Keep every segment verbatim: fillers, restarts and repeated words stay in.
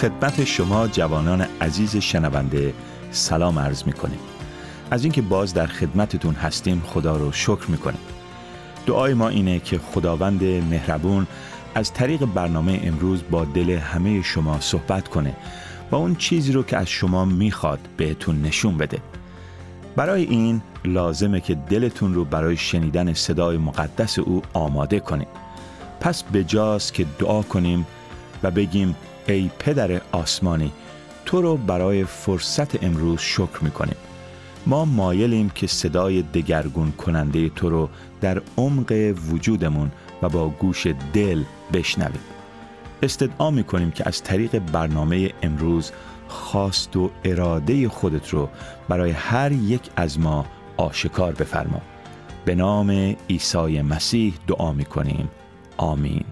خدمت شما جوانان عزیز شنونده سلام عرض می‌کنیم. از اینکه باز در خدمتتون هستیم خدا رو شکر می‌کنیم. دعای ما اینه که خداوند مهربون از طریق برنامه امروز با دل همه شما صحبت کنه و اون چیزی رو که از شما میخواد بهتون نشون بده. برای این لازمه که دلتون رو برای شنیدن صدای مقدس او آماده کنید. پس بجاست که دعا کنیم و بگیم ای پدر آسمانی، تو رو برای فرصت امروز شکر میکنیم. ما مایلیم که صدای دگرگون کننده تو رو در عمق وجودمون و با گوش دل بشنویم. استدعا میکنیم که از طریق برنامه امروز خواست و اراده خودت رو برای هر یک از ما آشکار بفرما. به نام عیسی مسیح دعا میکنیم. آمین.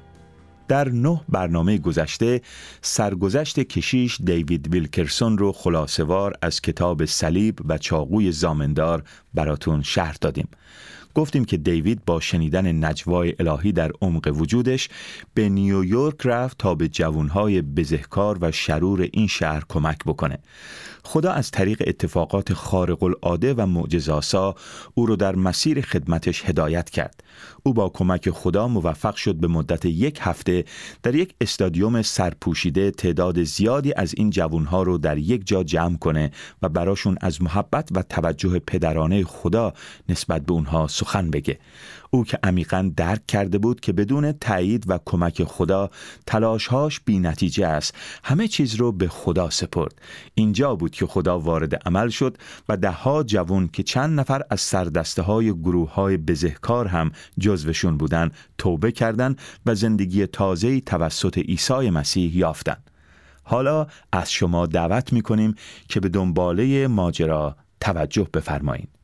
در نه برنامه گذشته سرگذشت کشیش دیوید ویلکرسون رو خلاصه‌وار از کتاب صلیب و چاقوی زامندار براتون شرح دادیم. گفتیم که دیوید با شنیدن نجوای الهی در عمق وجودش به نیویورک رفت تا به جوانهای بزهکار و شرور این شهر کمک بکنه. خدا از طریق اتفاقات خارق العاده و معجزه‌آسا او رو در مسیر خدمتش هدایت کرد. او با کمک خدا موفق شد به مدت یک هفته در یک استادیوم سرپوشیده تعداد زیادی از این جوانها رو در یک جا جمع کنه و براشون از محبت و توجه پدرانه خدا نسبت به اونها سخن بگه. او که عمیقاً درک کرده بود که بدون تایید و کمک خدا تلاشهاش بی نتیجه است، همه چیز رو به خدا سپرد. اینجا بود که خدا وارد عمل شد و ده ها جوان که چند نفر از سردسته های گروه های بزهکار هم جزوشون بودن توبه کردند و زندگی تازه‌ای توسط عیسی مسیح یافتند. حالا از شما دعوت می‌کنیم که به دنباله ماجرا توجه بفرمایید.